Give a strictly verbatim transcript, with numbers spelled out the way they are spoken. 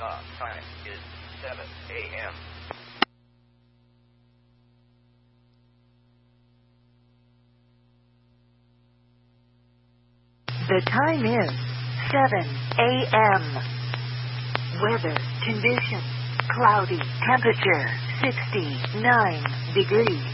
time is seven a.m. The time is seven a.m. Weather conditions: cloudy, temperature sixty-nine degrees.